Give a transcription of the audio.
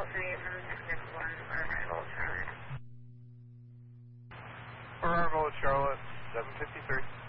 38 from Texas 1 for Arrival Charlotte. For Arrival Charlotte, 753.